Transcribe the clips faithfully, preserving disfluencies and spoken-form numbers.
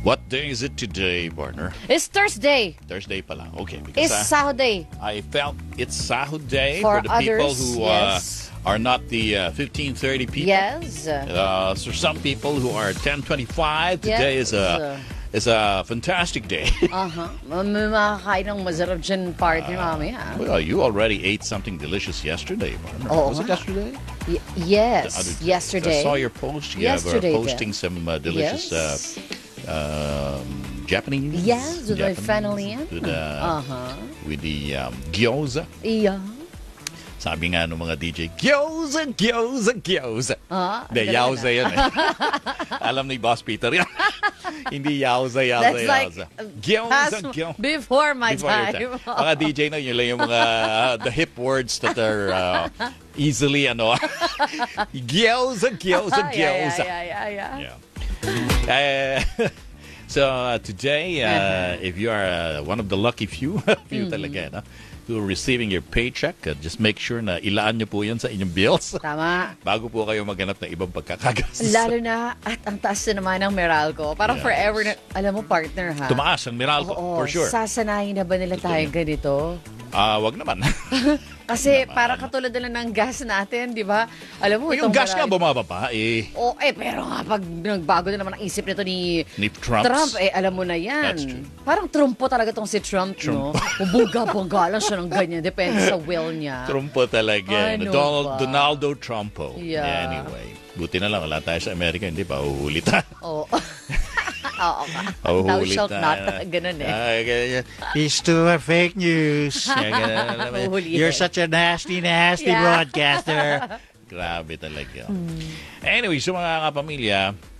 What day is it today, partner? It's Thursday. Thursday pala. Okay. Because It's I, Sahod Day. I felt it's Sahod Day For for, the people others, who yes. uh, are not the uh, fifteen thirty people. Yes. Uh, so some people who are ten twenty-five, today Yes. is a is a fantastic day. Uh-huh. May makakain ng masarap dyan party mamaya. Well, you already ate something delicious yesterday, partner. Oo Was it nga. yesterday? Y- yes. The other- Yesterday. I saw your post. You Yesterday were posting some uh, delicious Yes. uh, um, Japanese. Yes, with my Japanese, family. With, uh, Uh-huh. with the um, gyoza. Yeah. Sabi nga ng mga D J, gyoza, gyoza, gyoza. Ah, Hindi, ganun yauza na. yan eh. Alam ni Boss Peter yan. Hindi yauza, yauza, That's like yauza. Gyoza, past- gyoza. before my Before your time. Mga D J na, yun lang yung mga uh, the hip words that are uh, easily, ano, gyoza, gyoza, yeah, gyoza. yeah, yeah, yeah, yeah. Yeah. Uh, so uh, today, uh, Uh-huh. if you are uh, one of the lucky few, few talaga, no? who are receiving your paycheck, uh, just make sure na ilaan nyo po yan sa inyong bills Tama. bago po kayo maghanap ng ibang pagkakagastos. Lalo na, at ang taas na naman ng Meralco. Parang Yes. forever na, alam mo partner ha? Tumaas ang Meralco, Oo, for sure. sasanayin na ba nila tayong ganito? Ah, wag naman. Kasi Naman. para katulad na lang ng gas natin, di ba? Alam mo, yung itong gas nga Meralco- bumaba pa, eh, Oh, eh, pero nga, pag nagbago na naman ang isip nito ni ni Trump. Trump, eh, alam mo na yan. That's true. Parang trumpo talaga tong si Trump, no? Bubuga-buga lang siya ng ganyan. Depende sa will niya. Trumpo talaga. Ano Donald, ba? Donaldo Trumpo. Yeah. Anyway, buti na lang, wala tayo sa Amerika, hindi pa, uhulit tayo. Oo. Oo ka. Oh, Thou huli shalt tayo. not. Ganun eh. Ah, ganyan. He's too uh, fake news. Yan, ganun, alam mo. Huli You're eh. such a nasty, nasty Yeah. broadcaster. Grabe talaga. Anyway, so mga kapamilya,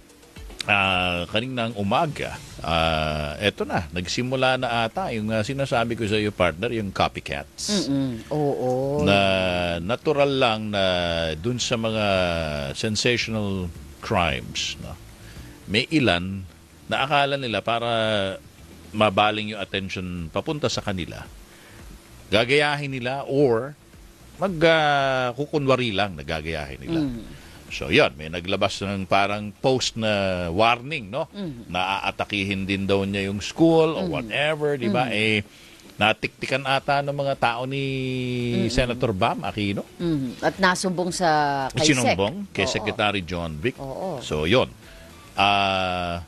ah, kaninang umaga, ah, eto na, nagsimula na ata yung ah, sinasabi ko sa iyo, partner, yung copycats. Mm, oo. Na natural lang na dun sa mga sensational crimes, no? May ilan na akala nila para mabaling yung attention papunta sa kanila, gagayahin nila or magkukunwari lang na gagayahin nila. So yan, may naglabas ng parang post na warning, no? Na aatakihin din daw niya yung school or whatever, di ba? Eh, natiktikan ata ng mga tao ni Senator Bam Aquino. Mhm. At nasumbong sa kay Sec. Sinumbong kay Oo. Secretary John Vic. Oo. So, yon. Ah,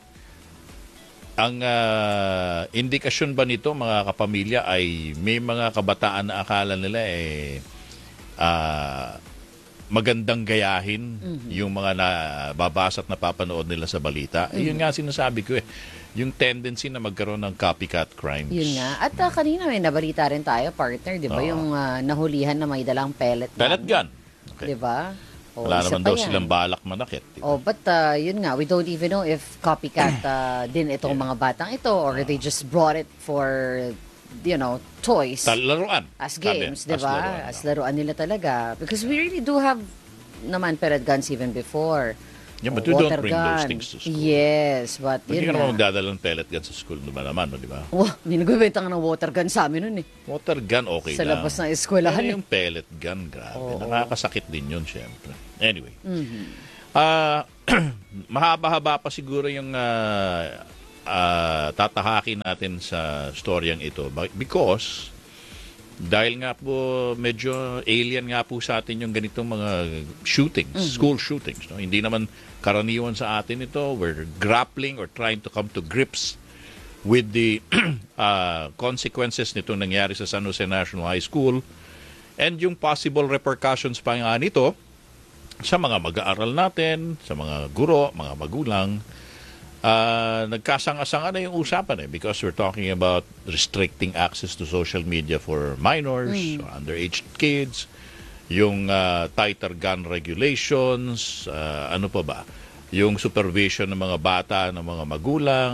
ang ah, indikasyon ba nito, mga kapamilya, ay may mga kabataan na akala nila eh ah, magandang gayahin yung mga nababasa at napapanood nila sa balita. Eh, yun nga sinasabi ko eh. Yung tendency na magkaroon ng copycat crimes. Yun nga. At uh, kanina may nabalita rin tayo, partner, di ba? Oo. Yung uh, nahulihan na may dalang pellet gun. Pellet gun. Okay. Di ba? O, Wala isa naman pa daw yan. silang balak manakit. di ba? Oh, but uh, yun nga, we don't even know if copycat uh, din itong mga batang ito or they just brought it for, you know, toys. Sa laruan. As Sabi, games, di as ba? laruan, As no? laruan nila talaga. Because we really do have naman pellet guns even before. Yeah, but O, you don't water bring those gun. things to school. Yes, but Hindi ka yun naman nga. magdadala ng pellet gun sa school diba naman, no, di ba? Wow, may nagbibenta nga ng water gun sa amin nun eh. Water gun, okay Sa lang. labas ng eskwelahan Pero eh. yung pellet gun, grabe. Oo. Nakakasakit din yun, syempre. Anyway. Mhm. Ah, mahaba-haba pa siguro yung ah, ah, tatahakin natin sa storyang ito. Ba- Because, dahil nga po medyo alien nga po sa atin yung ganitong mga shootings, school shootings. No? Hindi naman karaniwan sa atin ito. We're grappling or trying to come to grips with the uh, consequences nitong nangyari sa San Jose National High School and yung possible repercussions pa nga nito sa mga mag-aaral natin, sa mga guro, mga magulang. Uh, nagkasanga-sanga na yung usapan eh because we're talking about restricting access to social media for minors, or underage kids, yung uh, tighter gun regulations, uh, ano pa ba, yung supervision ng mga bata, ng mga magulang,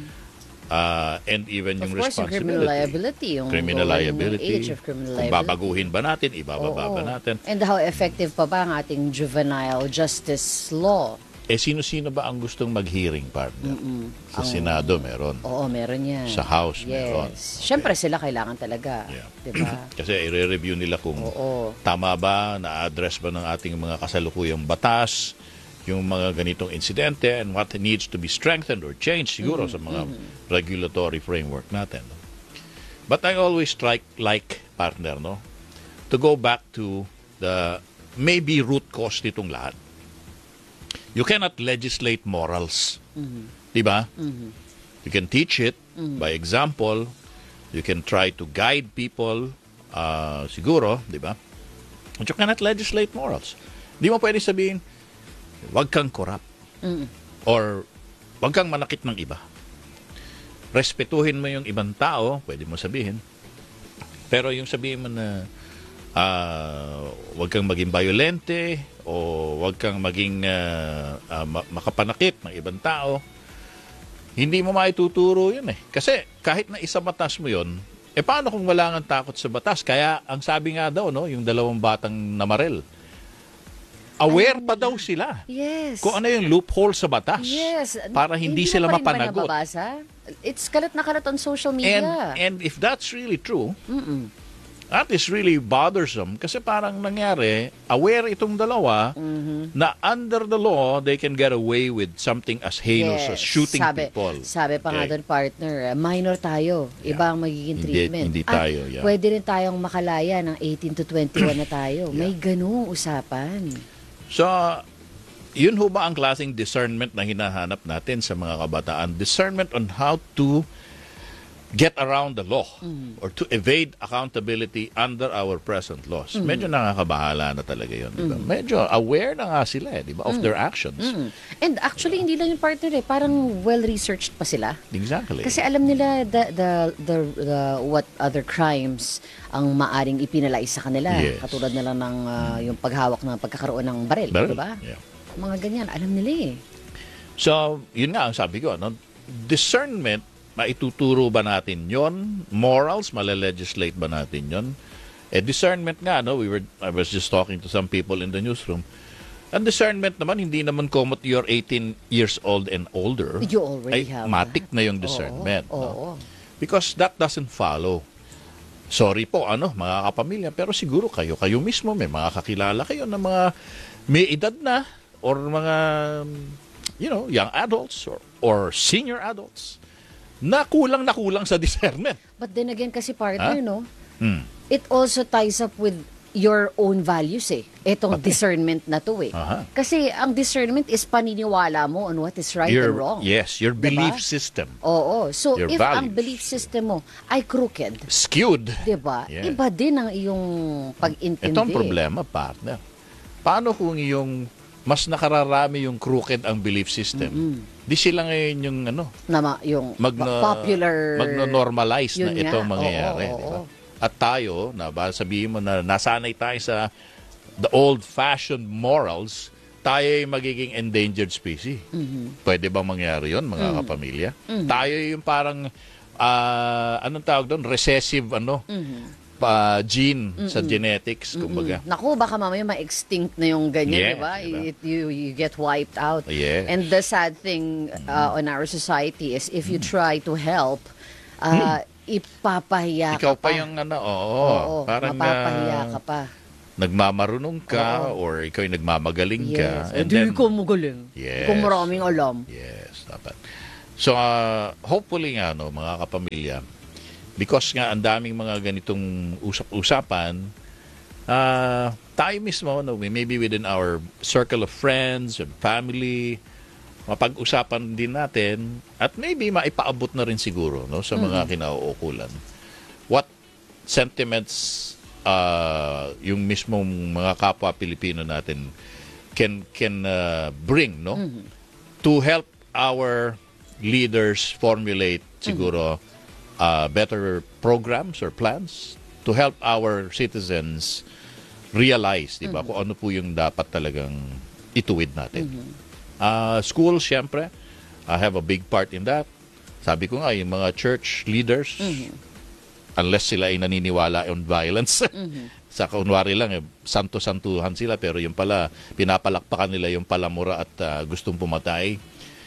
uh, and even Of yung course, yung criminal responsibility. liability. Yung Criminal going liability. age of criminal Kung liability. babaguhin ba natin, ibababa ba Oo. natin. And how effective pa ba ang ating juvenile justice law? Eh, sino-sino ba ang gustong mag-hearing, partner? Sa Senado, meron. Oo, meron yan. Sa House, yes. meron. Siyempre, sila kailangan talaga. Yeah. Diba? Kasi i-review nila kung Oo. tama ba, na-address ba ng ating mga kasalukuyang batas, yung mga ganitong insidente and what needs to be strengthened or changed siguro sa mga regulatory framework natin. But I always strike like, partner, no, to go back to the maybe root cause nitong lahat. You cannot legislate morals. Di ba? You can teach it by example. You can try to guide people, uh, siguro, di ba? But you cannot legislate morals. Di mo pwede sabihin, wag kang corrupt. Mm. Or wag kang manakit ng iba. Respetuhin mo yung ibang tao, pwede mo sabihin. Pero yung sabihin mo na uh, wag kang maging violente o wag kang maging uh, uh, makapanakit ng ibang tao, hindi mo maituturo yun eh. Kasi kahit na isa batas mo yun, eh paano kung wala nga takot sa batas? Kaya ang sabi nga daw, no, yung dalawang batang namaril, aware pa daw sila Yes. kung ano yung loophole sa batas Yes. para hindi, sila mo pa rin ba mapanagot. nababasa? It's kalat na kalat on social And, media. and if that's really true, Mm-mm. that is really bothersome kasi parang nangyari, aware itong dalawa Mhm. na under the law, they can get away with something as heinous as shooting sabi, people. Sabi pa nga Okay. doon, partner, uh, minor tayo. Iba ang magiging Hindi- treatment. hindi At tayo, yeah. pwede rin tayong makalaya ng eighteen to twenty-one na tayo. May ganung usapan. So, yun ho ba ang klaseng discernment na hinahanap natin sa mga kabataan? Discernment on how to get around the law or to evade accountability under our present laws. Medyo nakakabahala na talaga yun. Diba? Medyo aware na nga sila eh, di ba, of their actions. Mm. And actually, hindi lang yung partner eh. Parang well-researched pa sila. Exactly. Kasi alam nila the, the, the, the, what other crimes ang maaring ipinalais sa kanila. Yes. Katulad na lang ng uh, yung paghawak ng pagkakaroon ng baril. Baril, Di ba? yeah. Mga ganyan, alam nila eh. So, yun nga ang sabi ko, no? Discernment, maituturo ba natin yon? Morals, malalegislate ba natin yon? Eh, discernment nga, no? We were, I was just talking to some people in the newsroom. Ang discernment naman, hindi naman komot you're eighteen years old and older. You already Ay, have matik that. na yung discernment. Oo, no? oo. Because that doesn't follow. Sorry po, ano, mga kapamilya, pero siguro kayo, kayo mismo, may mga kakilala kayo na mga may edad na or mga, you know, young adults or, or senior adults na kulang na kulang sa discernment. But then again kasi partner, Ah? no? Hmm. It also ties up with your own values eh. Itong discernment na to eh. Aha. Kasi ang discernment is paniniwala mo on what is right Your, and wrong. yes, your Diba? belief system. Oo. So Your if ang values. belief system mo ay crooked, Skewed. 'di ba? Yeah. Iba din ang iyong pag-intindi. Ito ang problema, partner. Paano kung yung mas nakararami yung crooked ang belief system? Di sila ngayon yung ano, Na ma- yung magna, popular magno-normalize na Yun nga. itong mangyayari. Oo, di ba? oo. At tayo, na ba, sabihin mo na nasanay tayo sa the old-fashioned morals, tayo ay magiging endangered species. Pwede bang mangyari yon mga kapamilya? Tayo yung parang, ah, anong tawag doon? Recessive, ano? Pa, gene sa genetics, kumbaga. Naku, baka mamaya ma-extinct na yung ganyan, Yes, di ba? diba? It- you, you get wiped out. Yes. And the sad thing uh, on our society is if you try to help, uh, ipapahiya Ikaw ka pa yung ano, oo. Oo, parang mapapahiya ah, ka pa. nagmamarunong ka or ikaw yung nagmamagaling ka. Yes. Hindi ko magaling. Yes. Kung maraming alam. Yes, dapat. So, uh, hopefully nga, no, mga kapamilya, because nga ang daming mga ganitong usap-usapan, uh, tayo mismo, no, maybe within our circle of friends and family, mapag-usapan din natin at maybe maipaabot na rin siguro, no, sa mga kinauukulan. What sentiments uh, yung mismong mga kapwa Pilipino natin can can uh, bring, no, to help our leaders formulate siguro uh, better programs or plans to help our citizens realize, di ba, kung ano po yung dapat talagang ituwid natin. Uh, schools, syempre, I have a big part in that. Sabi ko nga, yung mga church leaders, unless sila ay naniniwala on violence, sa kunwari lang, eh, santo-santuhan sila, pero yung pala, pinapalakpakan nila yung palamura at uh, gustong pumatay.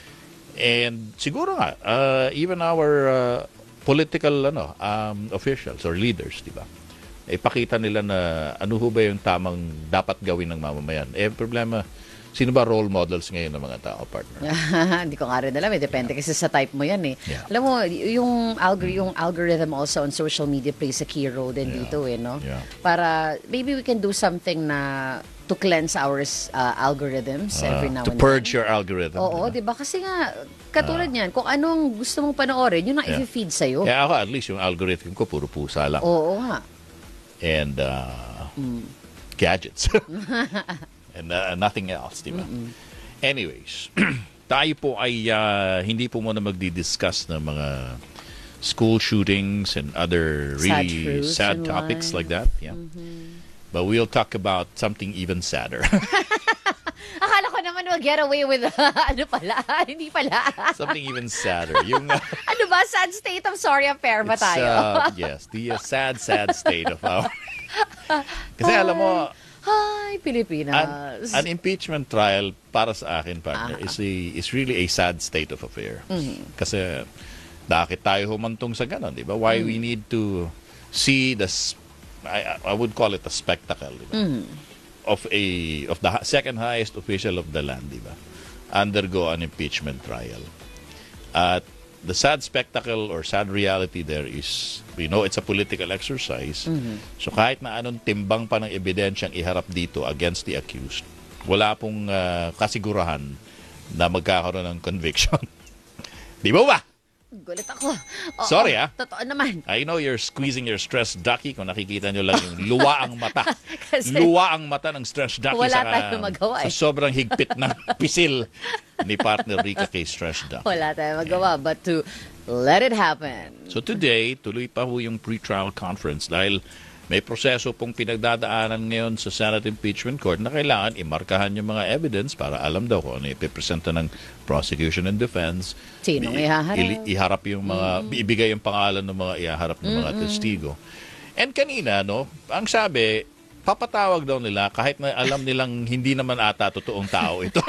And siguro nga, uh, even our uh, political ano, um, officials or leaders, di ba? Ipakita nila na ano ho ba yung tamang dapat gawin ng mamamayan. Eh, problema, Sino ba role models ngayon ng mga tao, partner? Hindi ko nga rin alam. Eh. Depende kasi sa type mo yan eh. Yeah. Alam mo, y- yung, algor- yung algorithm also on social media plays a key role din Yeah. dito eh, no? Yeah. Para, maybe we can do something na to cleanse our uh, algorithms Ah, every now to and purge then. your algorithm. Oo, di di ba? Kasi nga, katulad niyan, kung anong gusto mong panoorin, yun ang Yeah. i-feed sa'yo. ba? Kaya ako, at least yung algorithm ko, puro pusa lang. Oo nga. And uh, gadgets. And uh, nothing else, di ba? Anyways, tayo po ay uh, hindi po muna magdi-discuss ng mga school shootings and other Sad really truths sad in topics life. like that. Yeah. But we'll talk about something even sadder. Akala ko naman we'll get away with, ano pala, hindi pala. Something even sadder. Yung, uh, Ano ba? Sad state of sorry affair ba it's, tayo? uh, yes, the uh, sad, sad state of our... Kasi alam mo, Hi, an, Pilipinas. an impeachment trial para sa akin, partner, is a is really a sad state of affair. Kasi bakit tayo humantong sa ganon, di ba? Why we need to see the s- I, I would call it a spectacle, di ba? Of a of the ha- second highest official of the land, di ba? Undergo an impeachment trial. At the sad spectacle or sad reality there is, we know it's a political exercise. So kahit na anong timbang pa ng ebidensyang iharap dito against the accused, wala pong uh, kasigurahan na magkakaroon ng conviction. Di ba ba? Gulit ako. Oo, Sorry, ah. Totoo naman. I know you're squeezing your stress ducky. Kung nakikita nyo lang yung luwa ang mata. Kasi luwa ang mata ng stress ducky wala sa, tayong magawa, sa eh. sobrang higpit ng pisil ni partner Rica kay Stress Ducky. Wala tayong magawa but to let it happen. So today, tuloy pa ho yung pre-trial conference dahil may proseso pong pinagdadaanan ngayon sa Senate Impeachment Court na kailangan imarkahan yung mga evidence para alam daw kung ano ipipresenta ng prosecution and defense. Sinong I- ihaharap? ili- iharap yung mga, ibigay yung pangalan ng mga ihaharap ng mga testigo. And kanina, no, ang sabi, papatawag daw nila kahit na alam nilang hindi naman ata totoong tao ito.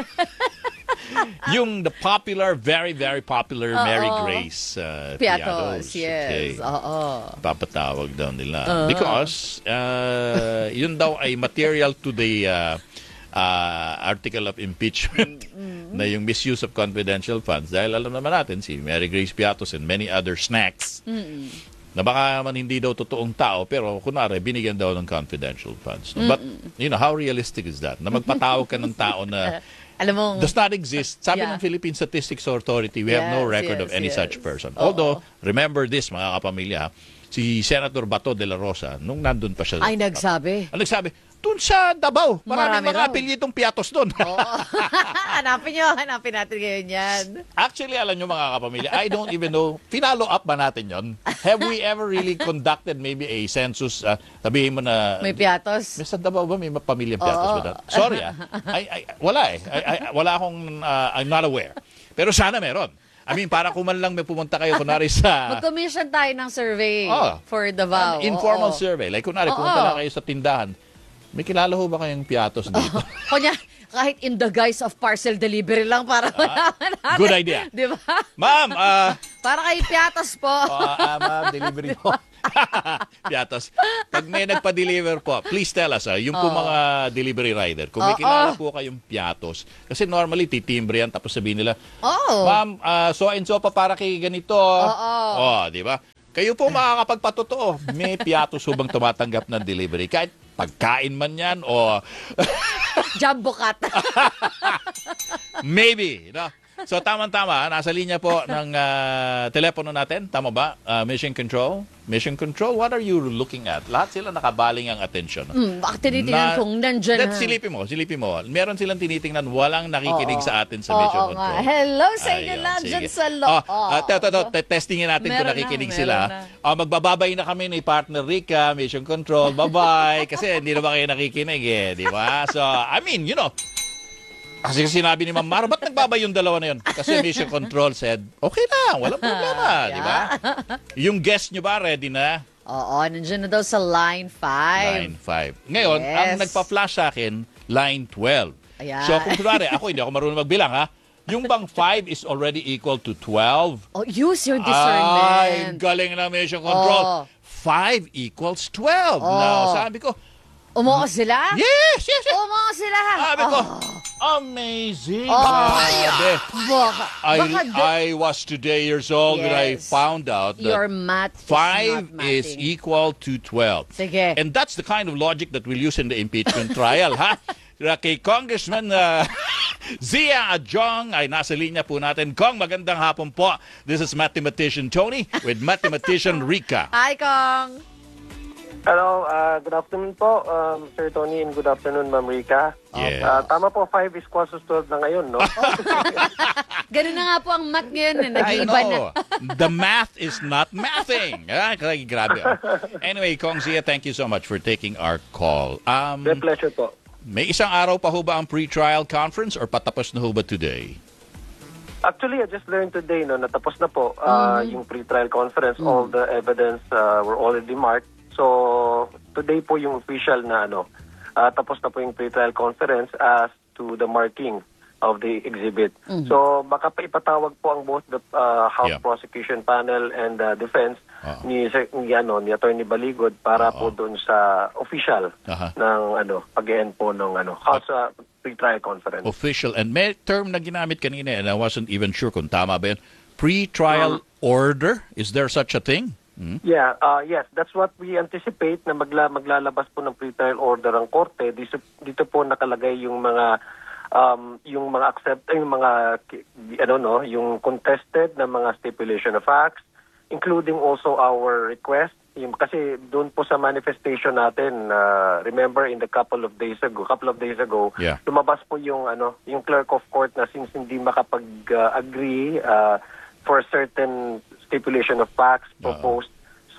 Yung the popular, very, very popular Mary Grace uh, Piatos, Piatos. yes. Okay. Oo. Papatawag daw nila. Because uh, yun daw ay material to the uh, uh, article of impeachment na yung misuse of confidential funds. Dahil alam naman natin si Mary Grace Piatos and many other snacks na baka man hindi daw totoong tao pero kunwari binigyan daw ng confidential funds. No? But, you know, how realistic is that? Na magpatawag ka ng tao na Alam mo, does not exist. Sabi Yeah. ng Philippine Statistics Authority, we have no Yes, record of yes, any yes. such person. Oo. Although, remember this, mga kapamilya, ha, si Senator Bato de la Rosa, nung nandun pa siya. ay nagsabi. Ang nagsabi, dun sa Davao, maraming Marami mga raw. apelyidong Piatos dun. Oo. Hanapin nyo, hanapin natin ngayon yan. Actually, alam nyo mga kapamilya, I don't even know, finalo up ba natin yon? Have we ever really conducted maybe a census? Uh, sabihin mo na, May piatos. May sa Davao ba? May pamilyang Piatos Oo. ba? doon? Sorry ah. I, I, wala eh. I, I, wala akong, uh, I'm not aware. Pero sana meron. I mean, para kung man lang may pumunta kayo, kunwari sa... Mag-commission tayo ng survey Oh. for Davao. An informal Oo. survey. Like kunwari, Oo. pumunta lang kayo sa tindahan. May kilala ho ba kayong Piatos dito? Kunya, kahit in the guise of parcel delivery lang para malaman natin. good idea. Di ba? Ma'am, ah... Para kay Piatos po. Uh, uh, ma'am, delivery po. Piatos. Pag may nagpa-deliver po, please tell us, ah, yung po mga delivery rider, kung may Oo. kilala po kayong Piatos, kasi normally titimbre yan, tapos sabihin nila, Oh. ma'am, ah, so and so pa para kay ganito. Oo. Oh, di ba? Kayo po makakapagpatotoo, may Piatos hubang tumatanggap ng delivery. Kahit pagkain man yan o Jumbo cut. maybe, no? So, tamang-tama, nasa linya po ng ah, telepono natin. Tama ba? Ah, Mission Control? Mission Control, what are you looking at? Lahat sila nakabaling ang atensyon. Hmm, bakit tinitingnan Na- kung nandyan That, na? silipin mo, silipin mo. Meron silang tinitingnan, walang nakikinig Oo. sa atin sa Oo Mission nga. Control. Hello sa inyo Ayun, lahat sige. dyan sa loob. Oh, ah, te- te- te- te- testingin natin kung Meron na, nakikinig meron sila. na. Ah, magbababay na kami ni partner Rica, Mission Control. Bye-bye. Kasi hindi na ba kayo nakikinig eh, di ba? So, I mean, you know, kasi sinabi ni Ma'am Mara, ba't nagbabay yung dalawa na yun? Kasi Mission Control said, okay lang, walang problema, di ba? Yung guest nyo ba, ready na? Oo, nandiyan na daw sa line five. Line five. Ngayon, Yes. ang nagpa-flash sa akin, line twelve. Ayan. So, kung kunwari, ako hindi ako marunong magbilang, ha? Yung bang five is already equal to twelve. Oh, use your Ay, discernment. galing na Mission Control. Oh. five equals twelve. Oh. Now, sabi ko, Umuo sila? yes, yes, yes. Umuo sila. Sabi ko, Oh. Amazing! Oh, Grabe. Baka, I, baka di- I was today years old when I Yes. found out that your math five is is not mathing. equal to twelve. Sige. And that's the kind of logic that we'll use in the impeachment trial, ha? Kay Congressman uh, Zia Adjong ay nasa linya po natin. Kong, magandang hapon po. This is Mathematician Tony with Mathematician Rika. Hi, Kong! Hello, uh, good afternoon po, um, Sir Tony, and good afternoon, Ma'am Rika. Yes. Uh, tama po, five is equals to twelve na ngayon, no? Ganun na nga po ang math ngayon. Eh. I Nag-iiba na. know. The math is not mathing. Ah, kaya grabe. ah. Anyway, Kong Zia, thank you so much for taking our call. Um, My pleasure po. may isang araw pa ho ba ang pre-trial conference or patapos na ho ba today? Actually, I just learned today, no, natapos na po uh, yung pre-trial conference. All the evidence uh, were already marked. So, today po yung official na, ano, uh, tapos na po yung pre-trial conference as to the marking of the exhibit. So, baka pa ipatawag po ang both the uh, House Yeah. Prosecution Panel and uh, Defense Oo. ni, ni, ano, ni Attorney Baligod para po doon sa official Aha. ng ano, pag-end po ng ano, House uh, pre-trial conference. Official. And may term na ginamit kanina and I wasn't even sure kung tama ba yun. Pre-trial order? Is there such a thing? Hmm? Yeah, uh, yes, that's what we anticipate na magla maglalabas po ng pre-trial order ang korte. Dito, dito po nakalagay yung mga um, yung mga accept yung mga ki- ano no, yung contested na mga stipulation of facts, including also our request. Yung, kasi doon po sa manifestation natin, uh, remember in the couple of days ago, couple of days ago, Yeah. lumabas po yung ano, yung clerk of court na since hindi makapag-agree uh, for certain stipulation of facts proposed.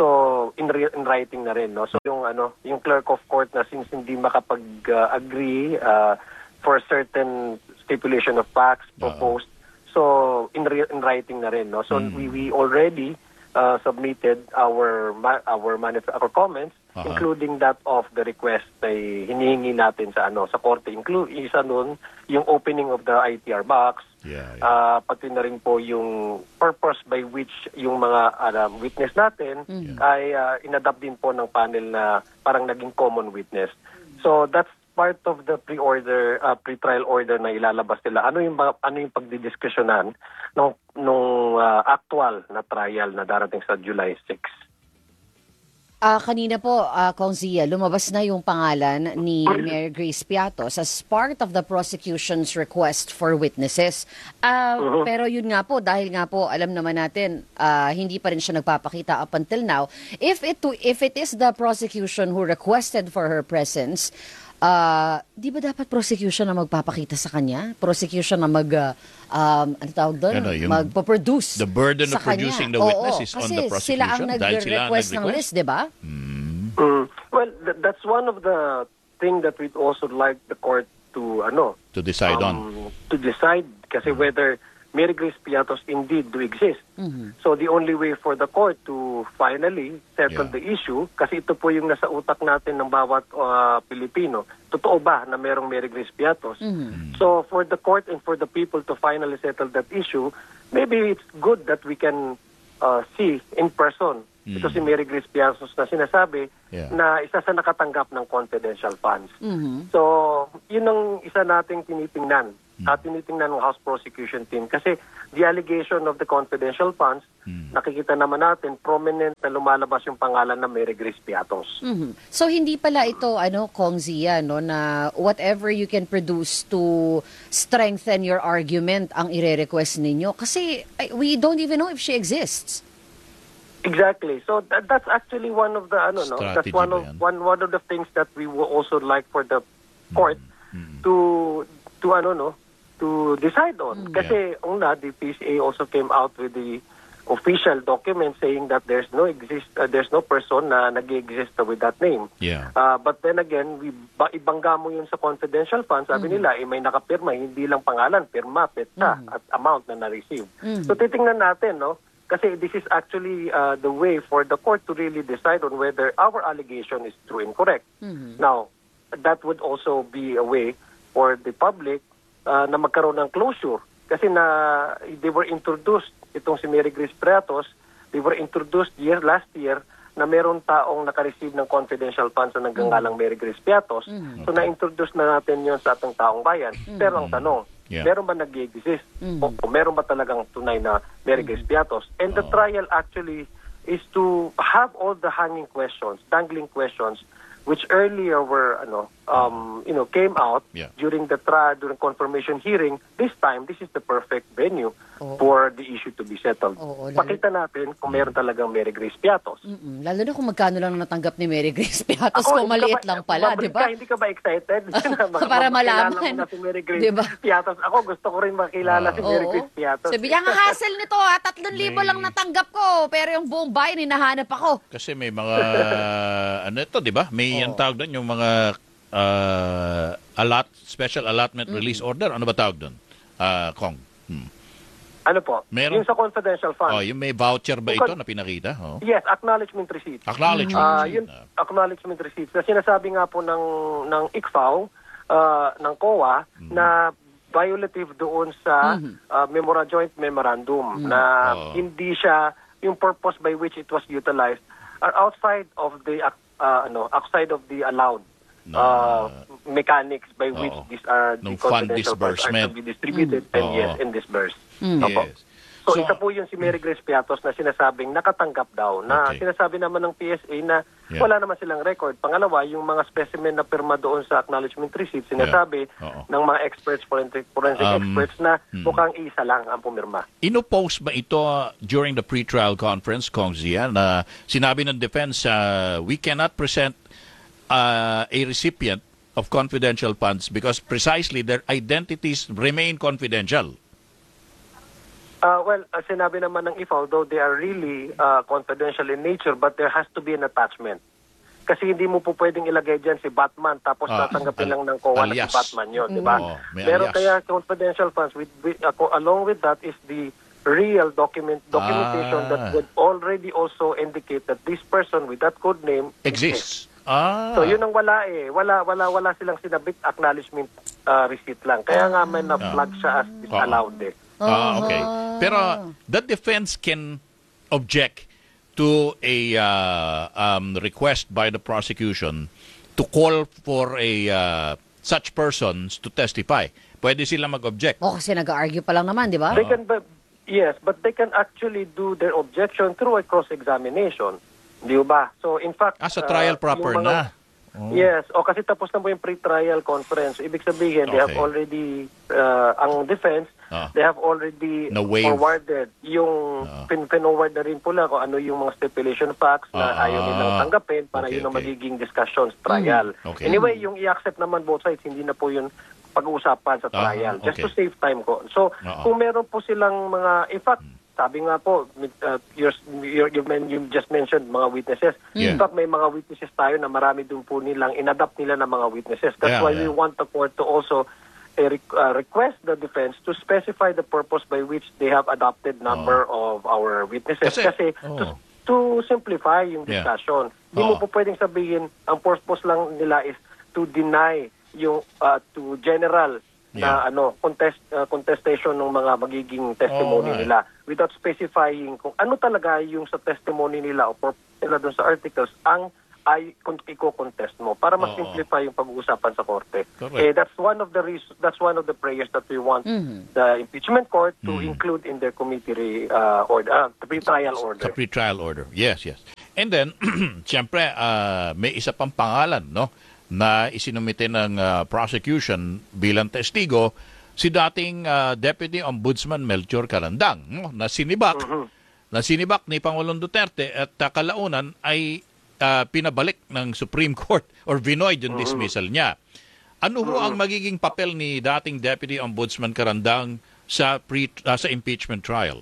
So in re- in writing na rin, no. So yung ano, yung clerk of court na since hindi makapag-agree uh, for certain stipulation of facts proposed. So in re- in writing na rin, no. So we we already uh, submitted our ma- our manif- our comments, Uh-huh. including that of the request na hinihingi natin sa ano sa korte. Include isa nun yung opening of the I T R box. Yeah, yeah. Ah, pati na rin po yung purpose by which yung mga um, witness natin ay uh, inadapt din po ng panel na parang naging common witness. So that's part of the pre-order, uh, pre-trial order na ilalabas nila. Ano yung mga- ano yung pagdidiskusyonan nung nung uh, actual na trial na darating sa July sixth. Ah, kanina po, uh, Kong Zia, lumabas na yung pangalan ni Mary Grace Piatos as part of the prosecution's request for witnesses. Ah, Pero yun nga po, dahil nga po, alam naman natin, ah, hindi pa rin siya nagpapakita up until now. If it, if it is the prosecution who requested for her presence, ah, di ba dapat prosecution na magpapakita sa kanya? Prosecution na mag, ah, um, ano tawag doon? Ano, yung- Magpo-produce the burden sa of producing kanya. the witness Oo, is on kasi the sila ang prosecution dahil sila ang nag-request ng nag-request. list, di ba? Mm. Well, th- that's one of the thing that we'd also like the court to ano To decide on. um, to decide kasi whether Mary Grace Piatos indeed do exist. So the only way for the court to finally settle Yeah. the issue, kasi ito po yung nasa utak natin ng bawat uh, Pilipino, totoo ba na merong Mary Grace Piatos? So for the court and for the people to finally settle that issue, maybe it's good that we can uh, see in person ito si Mary Grace Piatos na sinasabi Yeah. na isa sa nakatanggap ng confidential funds. So, yun ang isa nating tinitingnan at tinitingnan ng House Prosecution Team kasi the allegation of the confidential funds, nakikita naman natin prominent na lumalabas yung pangalan ng Mary Grace Piatos. Mhm. So hindi pala ito ano Kong Zia no na whatever you can produce to strengthen your argument ang ire-request ninyo kasi ay, we don't even know if she exists. Exactly. So that, that's actually one of the ano no. That's Strategy one ba of yan? one one of the things that we will also like for the court to to ano no to decide on. Kasi una the P C A also came out with the official document saying that there's no exist uh, there's no person na nag-exist with that name. Yeah. Uh, but then again, we ba, ibangga mo yun sa confidential funds. Sabi nila, eh, may nakapirma, hindi lang pangalan, pirma, petsa, at amount na na-receive. So titingnan natin, no? Kasi this is actually uh, the way for the court to really decide on whether our allegation is true and correct. Now, that would also be a way for the public uh, na magkaroon ng closure. Kasi na they were introduced, itong si Mary Grace Piatos, they were introduced year last year na meron taong naka-receive ng confidential funds na nagngangalang Mary Grace Piatos. Mm. So na-introduce na natin yon sa ating taong bayan. Pero ang tanong, Yeah. meron ba nag-exist? Mm. O, o meron ba talagang tunay na Mary Grace Piatos? And the Oh. trial actually is to have all the hanging questions, dangling questions, which earlier were, ano, um, you know, came out Yeah. during the trial, during confirmation hearing. This time, this is the perfect venue Oo. for the issue to be settled. Oo, lalo- Pakita natin kung meron talagang Mary Grace Piatos. Mm-mm. Lalo na kung magkano lang natanggap ni Mary Grace Piatos, Ako, kung hindi ka maliit ba- lang pala, Ma'am di ba? Rika, hindi ka ba excited? Para Makilala malaman. mo na si Mary Grace Di ba? Piatos. Ako, gusto ko rin makilala si Mary Oo. Grace Piatos. Sabi niya, nga hassle nito ha, tatlong libo lang natanggap ko, pero yung buong bayan, hinahanap ako. Kasi may mga, ano ito, di ba? May ang tawag doon, yung mga uh, allot, special allotment release order. Ano ba tawag doon? Uh, Kong. Hmm. Ano po? Meron- Yung sa confidential fund. Oh, yung may voucher ba ito na pinakita? Oh. Yes, acknowledgement receipt. Acknowledgement. Ah, receipt. yun, acknowledgement receipt. Na sinasabi nga po ng ng I C F A O, ah, ng C O A, na violative doon sa ah, memora joint memorandum na Oo. hindi siya yung purpose by which it was utilized are outside of the ah, ano, outside of the allowed Na- ah, mechanics by which Oo. these are the Nung fund confidential funds are disbursement. to be distributed and Oo. yes, and disbursed. Opo. Yes. So, So- isa po yun si Mary Grace Piatos na sinasabing nakatanggap daw na Okay. sinasabi naman ng P S A na Yeah. wala naman silang record. Pangalawa, yung mga specimen na pirma doon sa acknowledgement receipt, sinasabi Yeah. Oo. ng mga experts, forensic, forensic Um, experts na hmm. mukhang isa lang ang pumirma. Inopose ba ito uh, during the pre-trial conference, Kong Zia, na sinabi ng defense, uh, we cannot present uh, a recipient of confidential funds because precisely their identities remain confidential. Uh, well, uh, sinabi naman ng I F A O, though they are really uh, confidential in nature, but there has to be an attachment. Kasi hindi mo po pwedeng ilagay dyan si Batman tapos Ah, tatanggapin al- lang ng C O A na si alias. Batman yun, di ba? Oo, may Pero alias. kaya confidential funds, with, with, ako, along with that is the real document documentation Ah. that would already also indicate that this person with that code name Exists. Ah. So yun ang wala eh. Wala, wala, wala silang sinabit acknowledgement uh, receipt lang. Kaya nga may na-flag siya as disallowed eh. Ah, okay. Pero the defense can object to a uh, um, request by the prosecution to call for a uh, such persons to testify. Pwede sila mag-object. O, kasi nag-argue pa lang naman, di ba? They can, but, yes, but they can actually do their objection through a cross-examination. Di ba? So in fact, Ah, sa uh, trial proper yung mga- na. Oh. Yes, o kasi tapos na po yung pre-trial conference. Ibig sabihin, they have Okay. already, uh, ang defense, Ah. they have already Na-waive. forwarded yung, Ah. pin pinoward na rin po lang kung ano yung mga stipulation facts na Ah. ayaw nilang tanggapin para Okay, yun ang okay. magiging discussions trial. Okay. Anyway, yung i-accept naman both sides, hindi na po yun pag-uusapan sa Ah, trial. Just okay. to save time ko. So, Ah. kung meron po silang mga, in fact, sabi nga po, uh, you're, you're, you, men, you just mentioned mga witnesses. Yeah. In fact, may mga witnesses tayo na marami dun po nilang inadapt nila ng mga witnesses. That's Yeah, why yeah. we want the court to also uh, re- uh, request the defense to specify the purpose by which they have adopted number of our witnesses. Kasi- Kasi, oh. to, to simplify yung Yeah. discussion, hindi Oo. mo po pwedeng sabihin, ang purpose lang nila is to deny yung, uh, to general na Yeah. ano contest uh, contestation ng mga magiging testimony Oo nga eh. nila without specifying kung ano talaga yung sa testimony nila o purpose nila doon sa articles ang ay kung iko-contest mo para mas Oo. simplify yung pag-uusapan sa korte. Correct. Eh that's one of the reasons, that's one of the prayers that we want the impeachment court to include in their committee uh, order, uh, the pre-trial order. Sa pre-trial order. Yes, yes. And then, siyempre, ah, may isa pang pangalan, no? Na isinumite ng ah, prosecution bilang testigo, si dating ah, Deputy Ombudsman Melchor Carandang, no? Na sinibak, na sinibak ni Pangulong Duterte at ah, kalaunan ay ah, pinabalik ng Supreme Court or vinoid yung dismissal niya. Ano ho ang magiging papel ni dating Deputy Ombudsman Carandang sa pre ah, sa impeachment trial?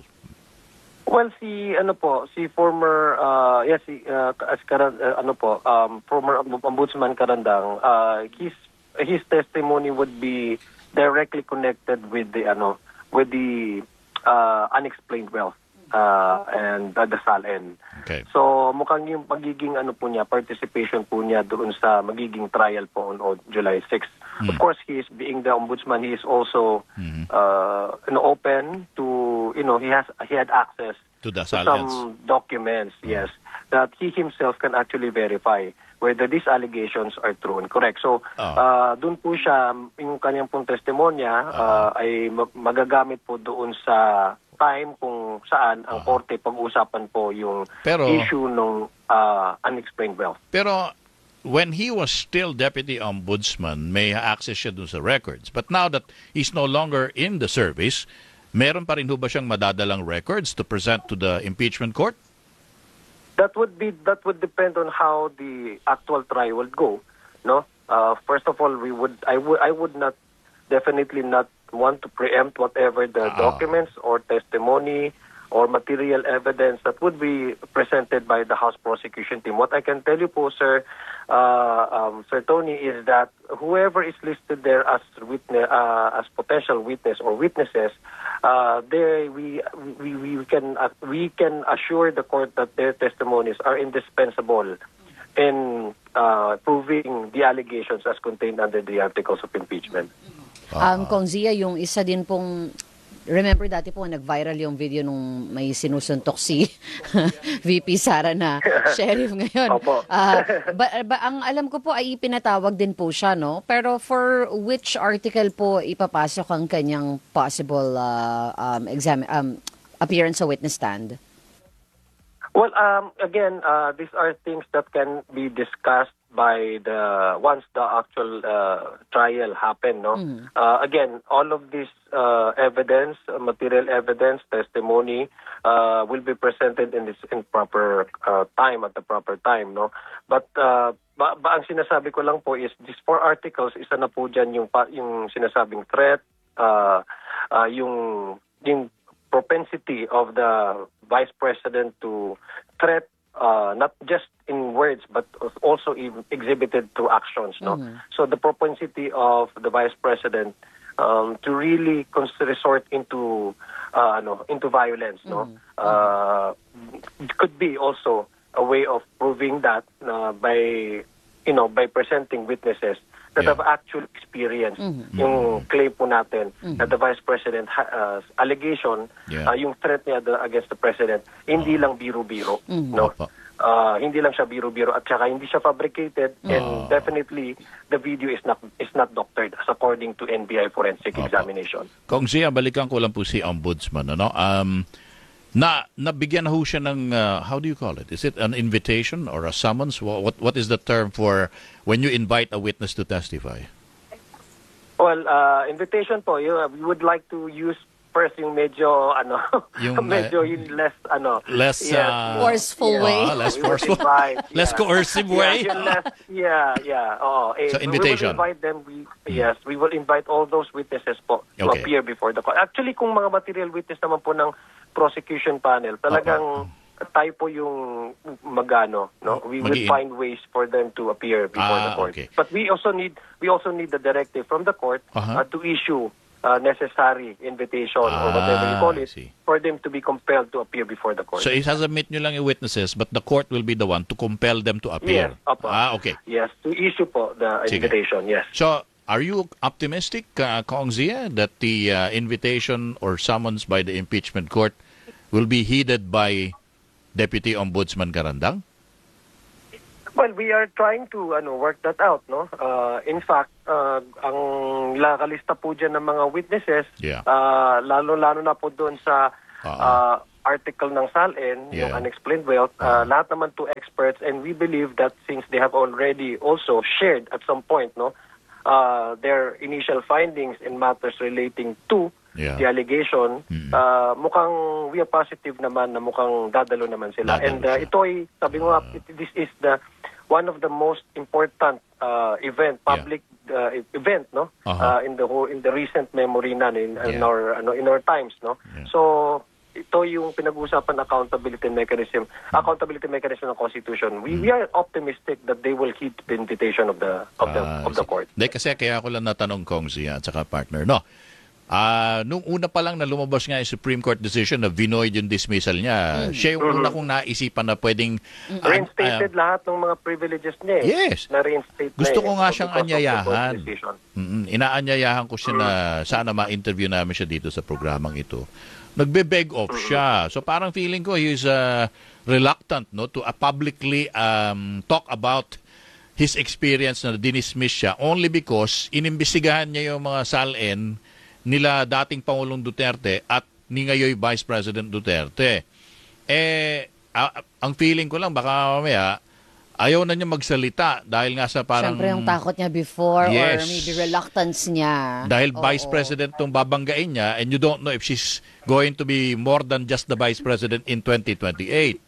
Well, si ano po, si former uh yes, si uh, as Karan, uh, ano po, um former ombudsman Karandang, uh his his testimony would be directly connected with the ano with the uh unexplained wealth uh and uh, the Salen. Okay. So mukhang yung magiging ano po niya, participation po niya doon sa magiging trial po on, on July sixth. Of course, he is being the ombudsman, he is also uh, ano, open to to, you know, he has he had access To the to Salians. some documents, yes, that he himself can actually verify whether these allegations are true and correct. So, Ah. uh, doon po siya, yung kanyang pong testimonya uh, ay mag- magagamit po doon sa time kung saan ang korte pag-uusapan po yung Pero- issue ng uh, unexplained wealth. Pero when he was still deputy ombudsman, may access siya dun sa records. But now that he's no longer in the service, meron pa rin ho ba siyang madadalang records to present to the impeachment court? That would be that would depend on how the actual trial would go. No, uh, first of all, we would I would I would not definitely not want to preempt whatever the Ah. documents or testimony or material evidence that would be presented by the House prosecution team. What I can tell you, po, sir, uh, um, Sir Tony, is that whoever is listed there as witness, uh, as potential witness or witnesses, uh, they we we we can uh, we can assure the court that their testimonies are indispensable in uh, proving the allegations as contained under the articles of impeachment. Um, Kong Zia, yung isa din pong, remember dati po nag-viral yung video nung may sinusuntok si V P Sara na sheriff ngayon. Opo. Ah, ba, ba, ang alam ko po ay ipinatawag din po siya, no? Pero for which article po ipapasok ang kanyang possible uh, um, exam, um, appearance sa witness stand? Well, um, again, uh, these are things that can be discussed by the once the actual uh, trial happen. No, uh, again, all of this uh, evidence, uh, material evidence, testimony, uh, will be presented in this in proper uh, time at the proper time. No, but uh, ba, ba ang sinasabi ko lang po is these four articles, isa na po dyan yung pa, yung sinasabing threat, uh, uh, yung yung propensity of the Vice President to threat, uh, not just in words, but also even exhibited through actions. No, so the propensity of the Vice President um, to really cons- resort into, uh, no, into violence. No, uh, could be also a way of proving that uh, by, you know, by presenting witnesses that Yeah. have actual experience. Yung claim po natin that the Vice President ha- uh, allegation, Yeah. uh, yung threat niya the- against the President, hindi lang biro-biro. No? Opo. Uh, hindi lang siya biro-biro at saka hindi siya fabricated and Oh. definitely the video is not is not doctored as according to N B I forensic Opo. examination. Kung siya, balikan ko lang po si Ombudsman. Ano? Um, na nabigyan na ho siya ng, uh, how do you call it? Is it an invitation or a summons? Wha- What, what is the term for when you invite a witness to testify? Well, uh, invitation po, you, we would like to use first yung medyo ano Yung, uh, medyo yung less ano less, yes, uh, Forceful way. Ah, less we would forceful. invite, Less yeah. coercive Yeah, way. yung less, yeah, yeah. Oh, eh, So, invitation. We will invite them. We, Yes, we will invite all those witnesses po to Okay. appear before the court. Actually, kung mga material witness naman po ng prosecution panel, talagang tayo po yung magano, no? We will Mag-i- find ways for them to appear before Ah, the court. okay. But we also need we also need the directive from the court Uh-huh. uh, to issue uh, necessary invitation or whatever you Ah, call I it see. for them to be compelled to appear before the court. So, isasubmit nyo lang yung witnesses, but the court will be the one to compel them to appear. Yes, opo. Ah, okay. Yes, to issue po the Sige. invitation, yes. So, are you optimistic, uh, Kong Zia, that the uh, invitation or summons by the impeachment court will be heeded by Deputy Ombudsman Garandang? Well, we are trying to ano work that out, no? Uh, in fact, uh, ang lakalista po dyan ng mga witnesses, Yeah. uh, lalo-lalo na po doon sa Uh-huh. uh, article ng SALN, yung Yeah. unexplained wealth, uh, lahat naman to experts, and we believe that since they have already also shared at some point, no, uh, their initial findings in matters relating to Yeah. the allegation, uh, mukhang we are positive naman na mukhang dadalo naman sila. Dadalo And uh, siya. ito ay, sabi mo nga, it- this is the one of the most important uh, event, public uh, event, no, Uh-huh. uh, in the whole, in the recent memory na in, in Yeah. our ano in our times, no. Yeah. So ito yung pinag-uusapan accountability mechanism, accountability mechanism ng Constitution. We we are optimistic that they will heed the invitation of the of the Ah, of the I see. court. Hindi, kasi kaya ako lang natanong Kong Zia at saka partner, no? Ah, nung una pa lang na lumabas nga yung Supreme Court decision na vinoid yung dismissal niya, siya yung una kong naisipan na pwedeng... ah, Reinstated lahat ng mga privileges niya. Eh. Yes. Na-reinstate na Gusto eh. ko nga So, siyang because of the anyayahan. court decision. Mm, inaanyayahan ko siya na sana ma-interview namin siya dito sa programang ito. nagbe-beg off siya. So parang feeling ko he is uh, reluctant no to uh, publicly um, talk about his experience na dinismiss siya only because inimbestigahan niya yung mga salin nila dating Pangulong Duterte at ni ngayon Vice President Duterte. Eh, a- ang feeling ko lang baka mamaya ayaw na niya magsalita dahil nga sa parang... Siyempre yung takot niya before Yes. or maybe reluctance niya. Dahil Oo. Vice President tong babanggain niya and you don't know if she's going to be more than just the Vice President in twenty twenty-eight.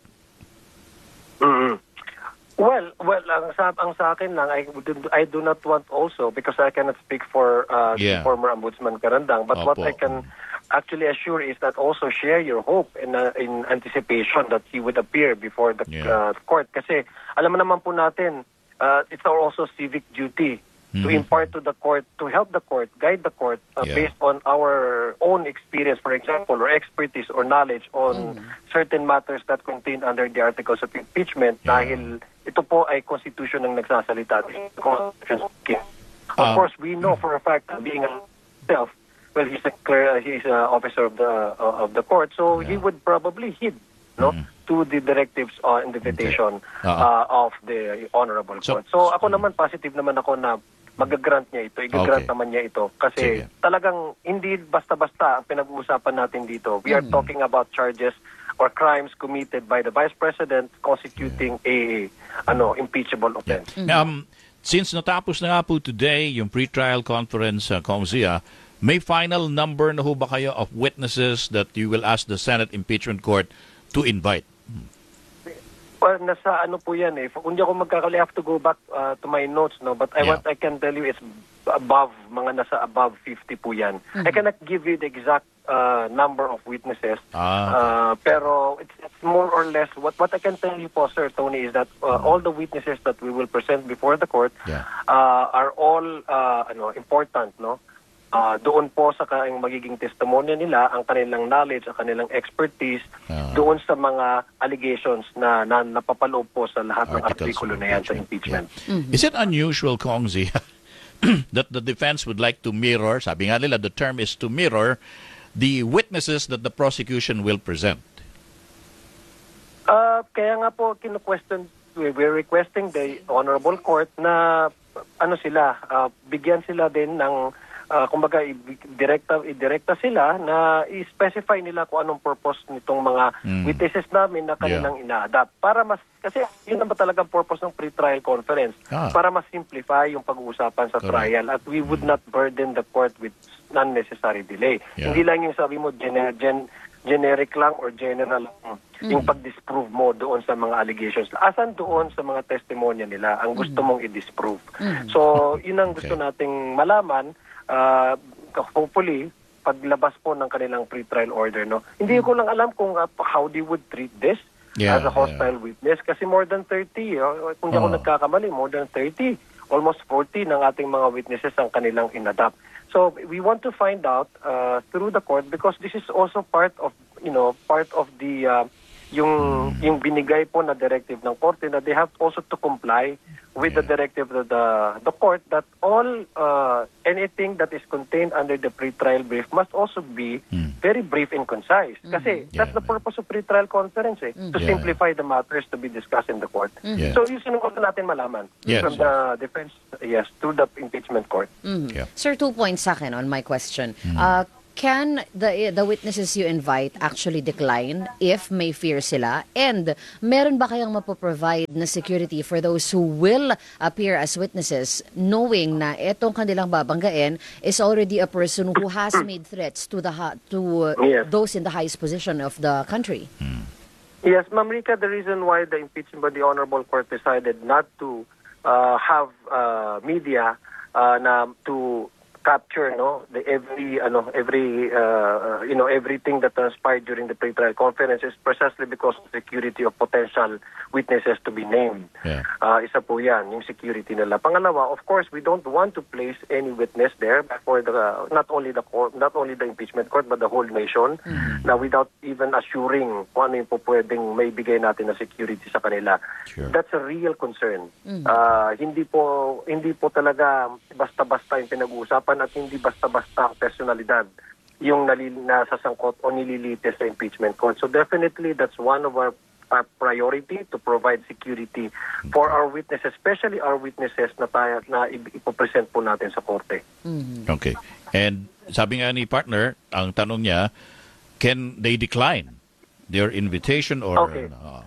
Mhm. Well, well, ang sa, ang sa akin lang, I, do- I do not want also, because I cannot speak for uh, Yeah. the former Ombudsman Karandang, but what Opo. I can actually assure is that also share your hope in, uh, in anticipation that he would appear before the Yeah. uh, court. Kasi alam mo naman po natin, uh, it's our also civic duty to Mhm. impart to the court, to help the court, guide the court uh, Yeah. based on our own experience, for example, or expertise or knowledge on certain matters that contained under the articles of impeachment Yeah. dahil ito po ay constitution ng nagsasalita. Constitution. Of Um, course, we know for a fact that being a self, well, he's a clear, he's a officer of the uh, of the court, so he Yeah. would probably heed no Mhm. to the directives uh, and the invitation Uh-uh. uh, of the honorable So- court. So ako naman positive naman ako na mag-grant niya ito, i-grant Okay. naman niya ito kasi Sige. talagang hindi basta-basta ang pinag-uusapan natin dito. We are Mm. talking about charges or crimes committed by the Vice President constituting a ano impeachable Yeah. offense. Um, since natapos na nga po today yung pre-trial conference sa uh, Comsia, may final number na ho ba kayo of witnesses that you will ask the Senate Impeachment Court to invite? Well, nasa ano po yan eh. Kung di ako magkakali, I have to go back uh, to my notes, no? But I Yeah. what I can tell you is above, mga nasa above fifty po yan. I cannot give you the exact uh, number of witnesses. Ah, Uh, pero it's, it's more or less, what what I can tell you po, Sir Tony, is that uh, all the witnesses that we will present before the court Yeah. uh, are all uh, ano important, no? Uh, doon po sa kanilang magiging testimonya nila, ang kanilang knowledge, ang kanilang expertise, Ah. doon sa mga allegations na, na napapaloob po sa lahat ng Articles artikulo of na yan sa impeachment. impeachment. Is it unusual, Kongzi, that the defense would like to mirror, sabi nga nila, the term is to mirror the witnesses that the prosecution will present? Uh, kaya nga po, kinu-question, we- we're requesting the Honorable Court na ano sila, uh, bigyan sila din ng uh, kumbaga i- direkta direkta sila na i-specify nila kung anong purpose nitong mga Mm. witnesses namin na kanilang ina-adapt para mas kasi yun naman talagang purpose ng pre-trial conference Ah. para mas simplify yung pag-uusapan sa Correct. trial at we would not burden the court with unnecessary delay. Yeah. Hindi lang yung sabi mo gener- gen- generic lang or general lang yung pag-disprove mo doon sa mga allegations. Asan doon sa mga testimonya nila ang gusto mong i-disprove. So, yun ang gusto Okay. nating malaman. Uh, hopefully, paglabas po ng kanilang pre-trial order, no? Hindi ko lang alam kung uh, how they would treat this Yeah, as a hostile witness kasi more than thirty, oh, kung di ako Oh. nagkakamali, more than thirty, almost forty ng ating mga witnesses ang kanilang inadapt. So we want to find out uh, through the court because this is also part of, you know, part of the uh, yung yung binigay po na directive ng korte na they have also to comply with the directive of the the court that all uh, anything that is contained under the pre-trial brief must also be Mm. very brief and concise. Kasi that's Yeah, the purpose of pre-trial conference eh, to Yeah. simplify the matters to be discussed in the court. Yeah. So yun sinuot natin malaman Yes, from the defense, yes, to the impeachment court. Yeah. Sir, two points sa akin on my question. Uh, can the the witnesses you invite actually decline if may fear sila? And meron ba kayang mapoprovide na security for those who will appear as witnesses knowing na etong kanilang babanggain is already a person who has made threats to the ha- to uh, Yes. those in the highest position of the country? Yes, Ma'am Rika, the reason why the impeachment by the Honorable Court decided not to uh, have uh, media uh, na to capture no the every ano every uh, you know everything that transpired during the pre-trial conference is precisely because of security of potential witnesses to be named. Yeah. Uh, isa po yan, yung security nila. Pangalawa, of course, we don't want to place any witness there for the not only the court, not only the impeachment court, but the whole nation na without even assuring kung ano yung po pwedeng may bigay natin na security sa kanila. Sure. That's a real concern. Uh, hindi po hindi po talaga basta-basta yung pinag-uusapan at hindi basta-basta ang personalidad yung nalil, nasasangkot o nililitis sa impeachment court. So definitely that's one of our, our priority to provide security for our witnesses, especially our witnesses na tayo na ipopresent po natin sa korte. Okay. And sabi nga ni partner, ang tanong niya, can they decline their invitation or Okay. uh,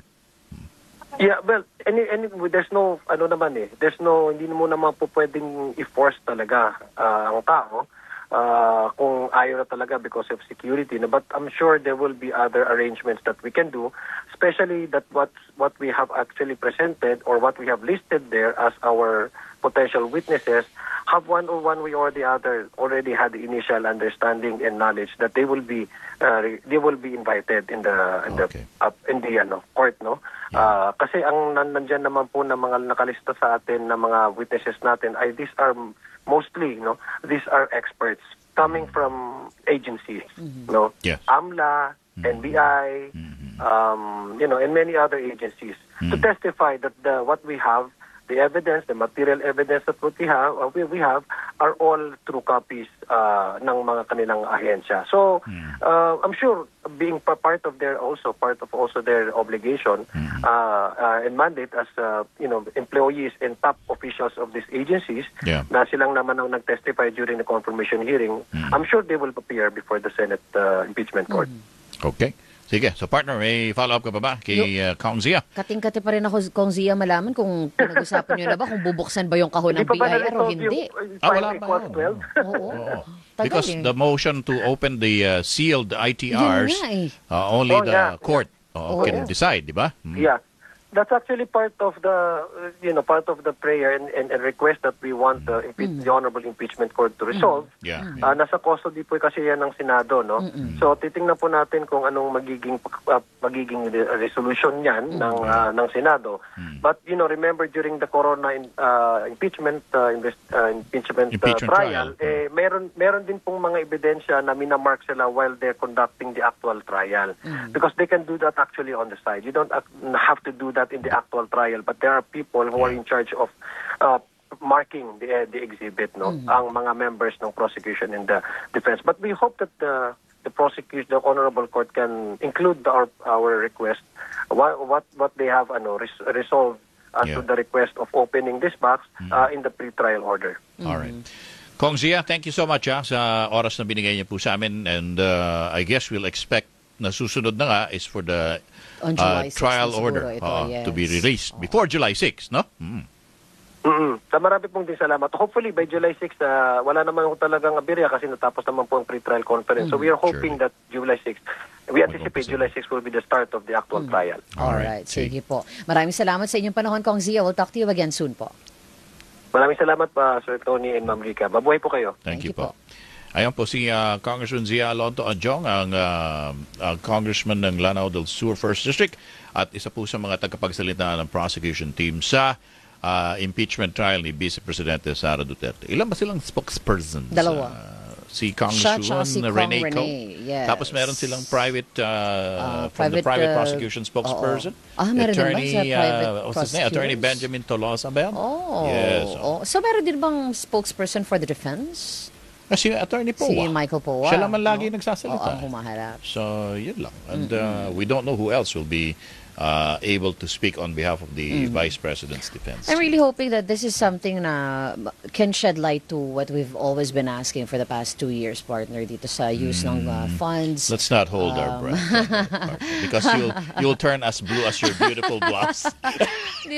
Yeah, well, any, any, there's no, ano naman eh, there's no, hindi mo naman po pwedeng i-force talaga ah, ang tao ah, kung ayaw na talaga because of security. No? But I'm sure there will be other arrangements that we can do, especially that what, what we have actually presented or what we have listed there as our potential witnesses have one or one way or the other already had the initial understanding and knowledge that they will be uh, they will be invited in the in Okay. the uh, in the ano, court, no. Ah, kasi ang nan- nandyan naman po na mga nakalista sa atin na mga witnesses natin ay these are mostly, no, these are experts coming from agencies, no. Yes. AMLA, N B I, um, you know, and many other agencies to testify that the what we have, the evidence, the material evidence that what we have, uh, we, we have, are all true copies uh, ng mga kanilang ahensya. So, uh, I'm sure being pa- part of their also part of also their obligation uh, uh, and mandate as uh, you know employees and top officials of these agencies Yeah. na silang naman ang nag-testify during the confirmation hearing, I'm sure they will appear before the Senate uh, impeachment court. okay. Sige, so partner, may follow-up ka pa ba kay uh, Kong Zia? Kating-kati pa rin ako, Kong Zia, malaman kung pinag-usapan nyo na ba kung bubuksan ba yung kahon ng Hindi pa B ba I R o na-resolve hindi. yung, uh, Ah, wala final pa clause yun. twelve? Oo. Oo. Tagal Because eh. the motion to open the uh, sealed I T Rs, Yun nga eh. uh, only Oh, the yeah. court uh, Oo. can decide, di ba? Mm. Yeah. That's actually part of the, uh, you know, part of the prayer and, and, and request that we want the, impe- the Honorable Impeachment Court to resolve. Yeah. Ah, nasa custody po kasi yan ng Senado, no? So titingnan po natin kung anong magiging ah, magiging re- resolution niyan ng ah, ng Senado. But you know, remember during the Corona in, ah, impeachment ah, invest- ah, impeachment, ah, Impeachment trial, trial. eh meron meron din pong mga ebidensya na minamark sila while they're conducting the actual trial. Because they can do that actually on the side. You don't ac- have to do that in the actual trial, but there are people who are in charge of uh, marking the uh, the exhibit, no, ang mga members ng prosecution and the defense. But we hope that the the prosecution, the honorable court can include the, our our request, what what what they have, ano, res- resolved as Yeah. to the request of opening this box uh, in the pre-trial order. All right. Kong Zia, thank you so much ah, sa oras na binigay niyo po sa amin. And uh, I guess we'll expect na susunod na nga is for the On uh, July sixth trial na siguro order ito, uh, yes. to be released before July sixth, no? Mm. Mm-mm. Sa marami pong din salamat. Hopefully by July sixth, uh, wala naman ho talagang abirya kasi natapos naman po ang pre-trial conference. So we are hoping Sure. that July sixth, we anticipate July sixth will be the start of the actual trial. Alright, sige po. Maraming salamat sa inyong panahon, Kong Zia. We'll talk to you again soon po. Maraming salamat pa, Sir Tony and Ma'am Rica. Mabuhay po kayo. Thank, Thank you you po. po. Ayan po si uh, Congressman Zia Alonto Adjong, ang uh, uh, congressman ng Lanao del Sur First District at isa po sa mga tagapagsalita ng prosecution team sa uh, impeachment trial ni Vice Presidente Sara Duterte. Ilan ba silang spokespersons? Dalawa. Uh, si Siya Congresswoman tsaka si Kong Rene Co. Rene, yes. Tapos meron silang private, uh, Uh, from the private, private uh, prosecution spokesperson. oo. Ah, meron din ba Attorney, sa private uh, what's his name? Attorney prosecutors? Benjamin Tolosa ba yan? Oh. Yes. oh. So meron din bang spokesperson for the defense? Kasi Attorney Powa. Si Michael Powa. Siya naman lagi no? nagsasalita. Oo, ang humaharap. So, yun lang. And uh, we don't know who else will be uh, able to speak on behalf of the Vice President's defense. I'm really hoping that this is something na can shed light to what we've always been asking for the past two years, partner, dito sa use ng uh, funds. Let's not hold our breath. partner, because you'll, you'll turn as blue as your beautiful blouse.